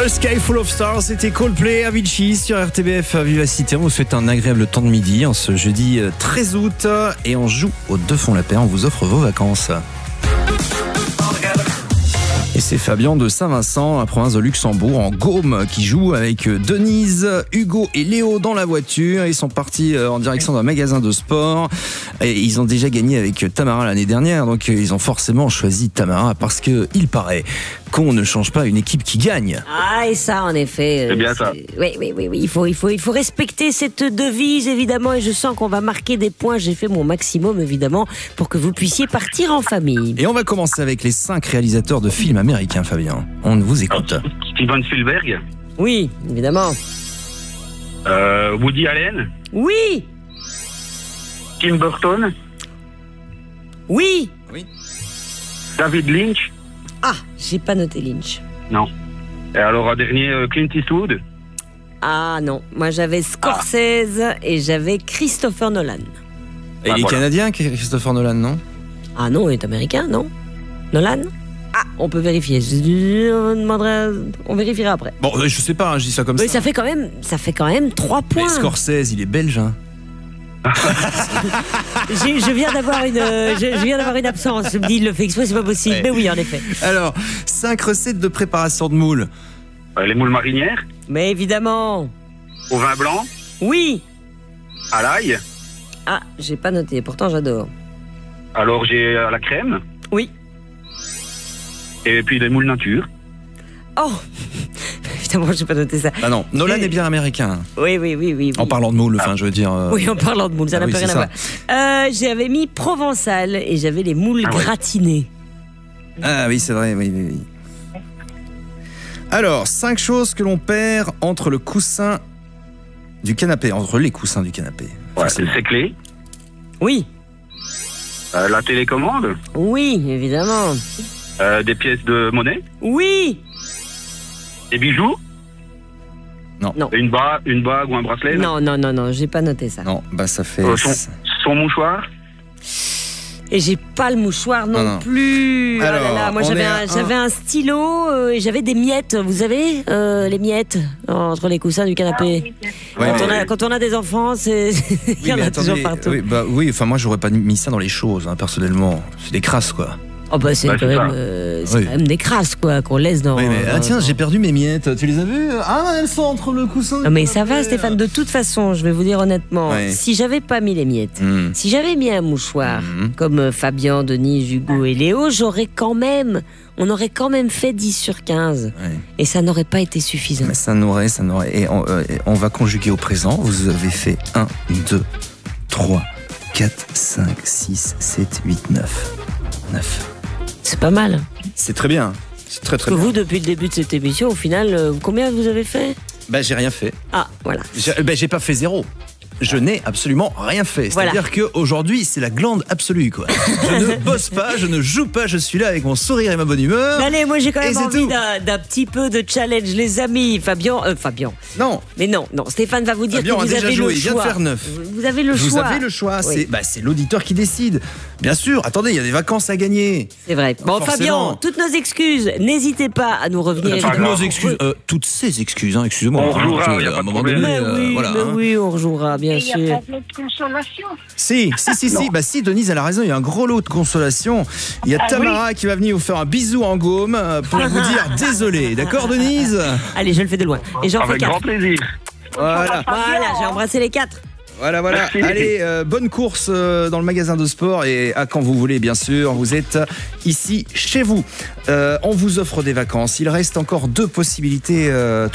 A Sky Full of Stars, c'était Coldplay, Avicii sur RTBF Vivacité. On vous souhaite un agréable temps de midi en ce jeudi 13 août et on joue au Deux Fonds la Paix. On vous offre vos vacances. Et c'est Fabien de Saint-Vincent, la province de Luxembourg, en Gaume, qui joue avec Denise, Hugo et Léo dans la voiture. Ils sont partis en direction d'un magasin de sport. Et ils ont déjà gagné avec Tamara l'année dernière, donc ils ont forcément choisi Tamara parce que il paraît qu'on ne change pas une équipe qui gagne. Ah, et ça, en effet. C'est bien ça. Oui. Il faut respecter cette devise, évidemment. Et je sens qu'on va marquer des points. J'ai fait mon maximum, évidemment, pour que vous puissiez partir en famille. Et on va commencer avec les 5 réalisateurs de films américains, Fabien. On vous écoute. Steven Spielberg, Oui, évidemment. Woody Allen, Oui. Tim Burton, Oui. David Lynch. Ah, j'ai pas noté Lynch. Non. Et alors, un dernier, Clint Eastwood. Ah non, moi j'avais Scorsese et j'avais Christopher Nolan. Et il est voilà. canadien, Christopher Nolan, non? Ah non, il est américain, non? Nolan? Ah, on peut vérifier. On vérifiera après. Bon, je sais pas, je dis ça comme Oui, ça. ça fait quand même 3 Mais points. Scorsese, il est belge, hein. Je viens d'avoir une absence. Je me dis, il le fait exprès, c'est pas possible. Ouais. Mais oui, en effet. Alors, 5 recettes de préparation de moules. Les moules marinières, Mais évidemment. au vin blanc, Oui. à l'ail. Ah, j'ai pas noté. Pourtant, j'adore. Alors, j'ai la crème. Oui. Et puis des moules nature. Oh. Évidemment, j'ai pas noté ça. Ah non, Nolan est bien américain. Oui. En parlant de moules, enfin, je veux dire. Oui, en parlant de moules, ça n'a oui, plus rien c'est à voir. J'avais mis provençal et j'avais les moules Ah ouais. gratinées. Ah oui, c'est vrai, oui. Alors, 5 choses que l'on perd entre le coussin du canapé, entre les coussins du canapé. Ouais, Forcément. ses clés. Oui. La télécommande. Oui, évidemment. Des pièces de monnaie. Oui. Des bijoux. Non. Non. Une bague ou un bracelet. Non, j'ai pas noté ça. Non, bah ça fait. Son mouchoir. Et j'ai pas le mouchoir non, Non. plus. Alors, oh là là, moi on est j'avais un stylo et j'avais des miettes, vous savez, les miettes entre les coussins du canapé. Ouais, Quand on a des enfants, il y en a toujours partout. Oui, enfin, moi, j'aurais pas mis ça dans les choses, hein, personnellement. C'est des crasses, quoi. Oh bah c'est Bah, quand c'est même, Oui. quand même des crasses quoi qu'on laisse dans. Oui, mais tiens, dans- j'ai perdu mes miettes. Tu les as vues? Ah, elles sont entre le coussin. Non mais ça va Stéphane, de toute façon, je vais vous dire honnêtement, Ouais. si j'avais pas mis les miettes, Mmh. si j'avais mis un mouchoir, comme Fabien, Denis, Hugo et Léo, on aurait quand même fait 10 sur 15. Ouais. Et ça n'aurait pas été suffisant. Mais ça n'aurait. Et on va conjuguer au présent. Vous avez fait 1, 2, 3, 4, 5, 6, 7, 8, 9. 9. C'est pas mal. C'est très bien. C'est très Parce très que bien. vous, depuis le début de cette émission, au final, combien vous avez fait? Bah, j'ai rien fait. Ah, voilà. J'ai pas fait 0. Je n'ai absolument rien fait. Voilà. C'est-à-dire qu'aujourd'hui, c'est la glande absolue, quoi. Je ne bosse pas, je ne joue pas, je suis là avec mon sourire et ma bonne humeur. Allez, moi j'ai quand Et même c'est envie tout. d'un petit peu de challenge, les amis. Fabien. Non, Mais non, Stéphane va vous dire Fabien que a vous déjà avez joué, le il vient de choix. faire 9. Vous avez le vous choix. avez le choix. Oui. C'est l'auditeur qui décide. Bien sûr, attendez, il y a des vacances à gagner. C'est vrai. Bon, Forcément. Fabien, toutes nos excuses. N'hésitez pas à nous revenir. Pas Toutes évidemment. nos excuses, toutes ces excuses, hein, excusez-moi. On rejouera, il y a à pas un de moment problème. donné, Mais oui, voilà. mais hein. oui, on rejouera, bien Il n'y a sûr. pas de consolation. Si, bah si, Denise, elle a raison, il y a un gros lot de consolation. Il y a Tamara qui va venir vous faire un bisou en Gaume pour vous dire désolé. D'accord, Denise? Allez, je le fais de loin. Et j'en fais Avec 4. grand plaisir. Voilà. Voilà, j'ai embrassé les 4. Voilà. Merci. Allez, bonne course dans le magasin de sport et à quand vous voulez, bien sûr. Vous êtes ici chez vous. On vous offre des vacances. Il reste encore 2 possibilités,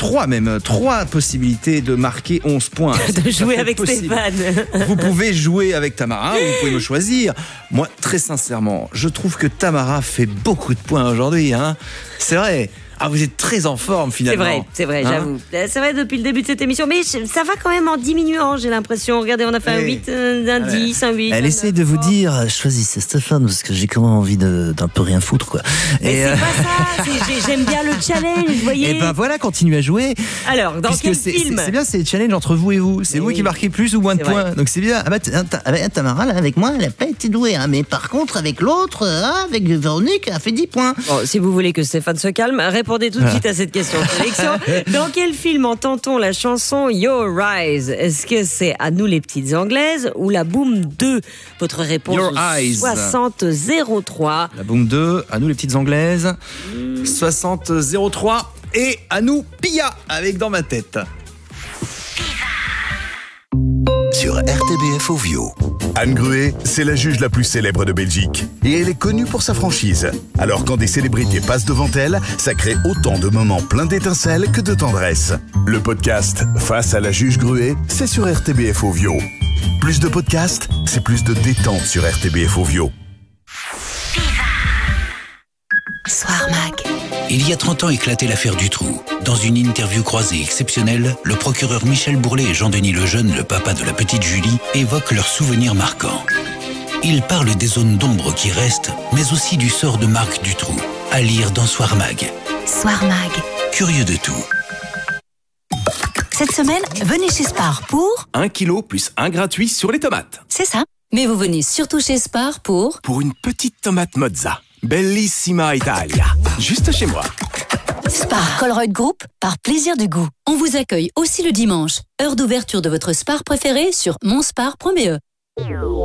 3 possibilités de marquer 11 points. De Ça jouer fait avec possible. Stéphane. Vous pouvez jouer avec Tamara, vous pouvez me choisir. Moi, très sincèrement, je trouve que Tamara fait beaucoup de points aujourd'hui. Hein. C'est vrai. Ah, vous êtes très en forme finalement. C'est vrai, Hein j'avoue. C'est vrai depuis le début de cette émission. Mais ça va quand même en diminuant, j'ai l'impression. Regardez, on a fait un Ouais. 8, un 10, un 8. Elle un essaie 9. de vous dire, choisissez Stéphane parce que j'ai quand même envie d'un peu rien foutre, quoi. Mais Et, c'est pas ça, j'aime bien le challenge, vous voyez. Et ben voilà, continuez à jouer. Alors, dans Puisque quel c'est film c'est bien, c'est le challenge entre vous et vous. C'est Mais vous oui. qui marquez plus ou moins de C'est vrai. points. Donc c'est bien. ah bah, Tamara, là, avec moi, elle a pas été douée, hein, mais par contre, avec l'autre, avec Véronique, elle a fait 10 points. Bon, si vous voulez que Stéphane se calme, répondez tout de suite à cette question de sélection. Dans quel film entend-on la chanson Your Eyes? Est-ce que c'est À nous les petites anglaises ou La Boum 2? Votre réponse Your au Eyes. 60-03. La Boom 2, à nous les petites anglaises. 60-03. Et à nous, Pia, avec Dans ma tête. Sur RTBF Ovio. Anne Gruet, c'est la juge la plus célèbre de Belgique. Et elle est connue pour sa franchise. Alors quand des célébrités passent devant elle, ça crée autant de moments pleins d'étincelles que de tendresse. Le podcast Face à la juge Gruet, c'est sur RTBF Ovio. Plus de podcasts, c'est plus de détente sur RTBF Ovio. Soir Mag. Il y a 30 ans éclatait l'affaire Dutroux. Dans une interview croisée exceptionnelle, le procureur Michel Bourlet et Jean-Denis Lejeune, le papa de la petite Julie, évoquent leurs souvenirs marquants. Ils parlent des zones d'ombre qui restent, mais aussi du sort de Marc Dutroux. À lire dans Soir Mag. Soir Mag. Curieux de tout. Cette semaine, venez chez Spar pour... 1 kilo plus 1 gratuit sur les tomates. C'est ça. Mais vous venez surtout chez Spar pour... Pour une petite tomate mozza. Bellissima Italia. Juste chez moi. Spar Colruyt Group, par plaisir du goût. On vous accueille aussi le dimanche. Heure d'ouverture de votre Spar préféré sur monspar.be.